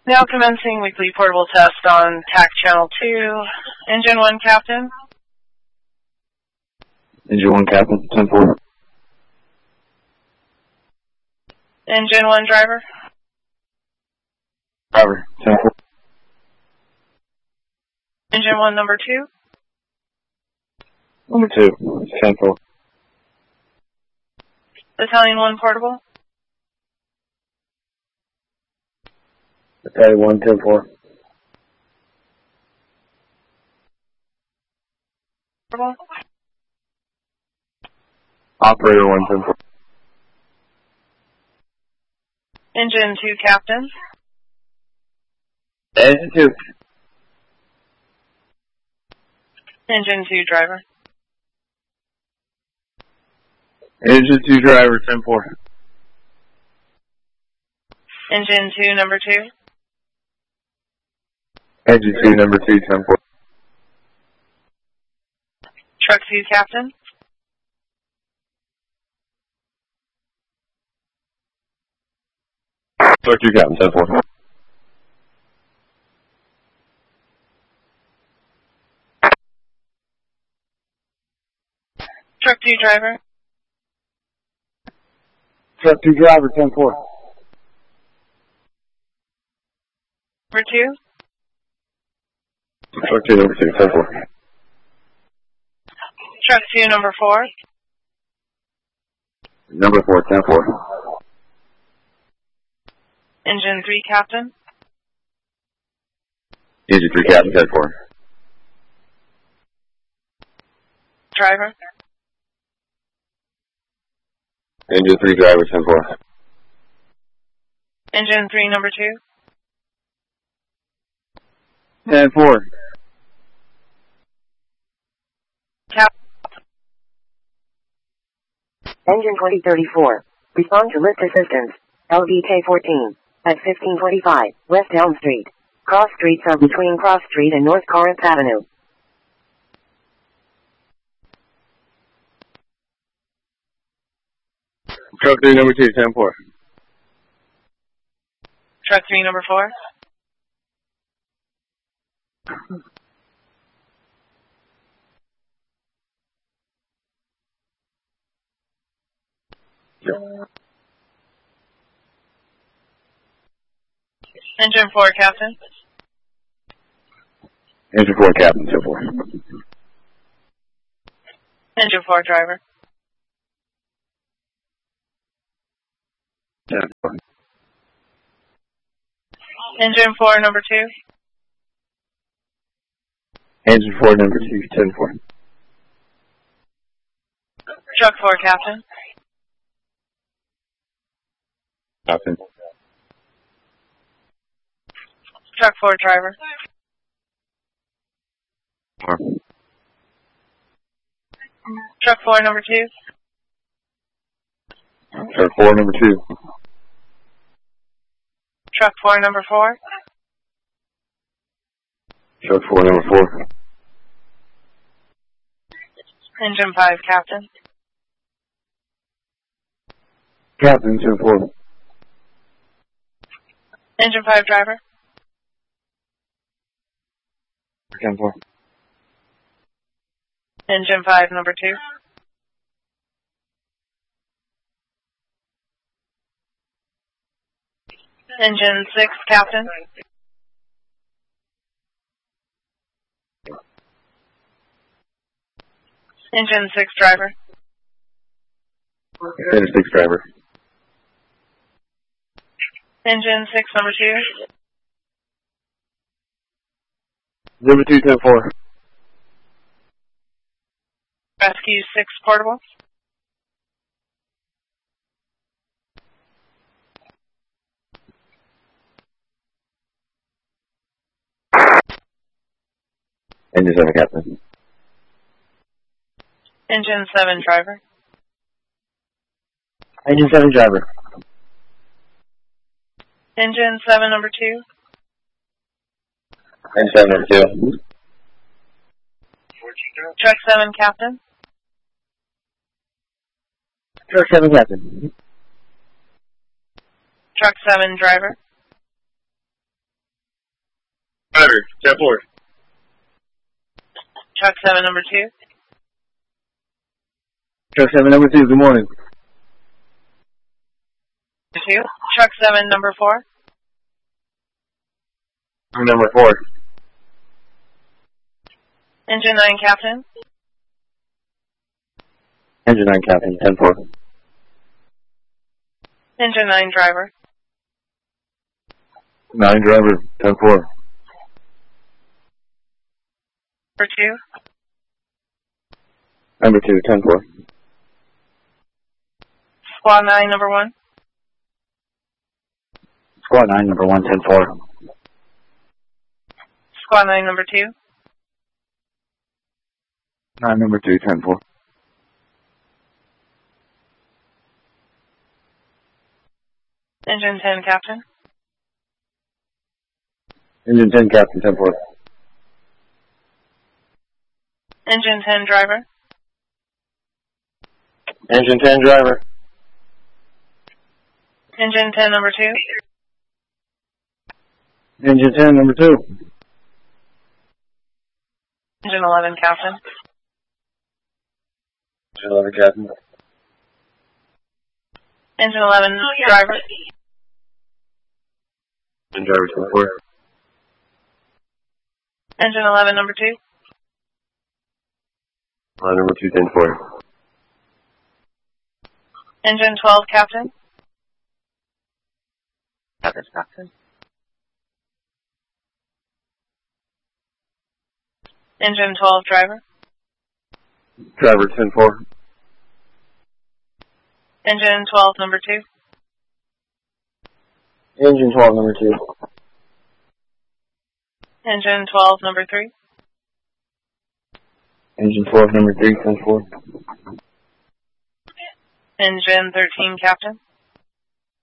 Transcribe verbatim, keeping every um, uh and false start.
Now commencing weekly portable test on T A C Channel two. Engine one, Captain. Engine one, Captain, ten four. Engine one, driver. Driver, ten four. Engine one, number two. Number two, ten four. Battalion one, portable. Battalion one, ten four. Portable. Operator one, ten four. Engine two, Captain. Engine two. Engine two, driver. Engine two, driver, ten four. Engine two, number two. Engine two, number two, ten four. Truck two, Captain. Truck two, Captain, ten four. Truck two, driver. Truck two, driver, ten four. Number two. Truck two, number two, ten four. Truck two, number four. Number four, ten four. Engine three, Captain. Engine three, Captain, ten four. Driver. Engine three, driver, ten four. Engine three, number two. ten four. Cap. Engine twenty thirty-four. Respond to lift assistance. L D K fourteen. At fifteen twenty-five, West Elm Street. Cross streets are between Cross Street and North Corinth Avenue. Truck three, number two, ten four. Truck three, number four. Engine four, Captain. Engine four, Captain, ten four. Engine four, driver. ten four. Engine four, number two. Engine four, number two, ten four. Truck four, Captain. Captain. Truck four, driver. Four. Truck four, number two. Truck four, number two. Truck four, number four. Truck four, number four. Engine five, Captain. Captain, ten four. Engine five, driver. ten four. Engine five, number two. Engine six, Captain. Engine six, driver. Engine six, driver. Engine six, number two. Number two, ten four. Rescue six, portable. Engine seven, Captain. Engine seven, driver. Engine seven, driver. Engine seven, number two. Engine seven, number two. Truck seven, Captain. Truck seven, Captain. Truck seven, driver. Driver, ten four. Truck seven, number two. Truck seven, number two, good morning. Two. Truck seven, number four. Number four. Engine nine, captain. Engine nine, Captain, ten four. Engine nine, driver. nine, driver, ten four. Number two. Number two, ten four. Squad nine, number one. Squad nine, number one, ten four. Squad nine, number two. nine, number two, ten four. Engine ten, captain. Engine ten, Captain, ten four. Engine ten, driver. Engine ten, driver. Engine ten, number two. Engine ten, number two. Engine eleven, captain. Engine eleven, Captain. Engine eleven, driver. Engine driver, ten four. Engine eleven, number two. Uh, number two, ten four. Engine twelve, captain. Got this, captain. Engine twelve, driver. Driver, ten four. Engine twelve, number two. Engine twelve, number two. Engine twelve, number three. Engine twelve, number three, ten four. Engine thirteen, captain.